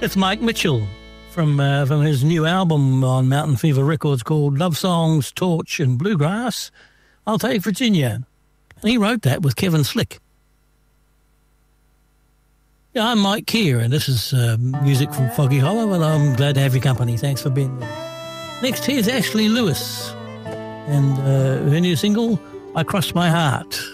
It's Mike Mitchell from his new album on Mountain Fever Records called Love Songs, Torch and Bluegrass. I'll Take Virginia. And he wrote that with Kevin Slick. Yeah, I'm Mike Keir, and this is music from Foggy Hollow, and I'm glad to have your company. Thanks for being with us. Next, here's Ashley Lewis, and her new single, I Crossed My Heart.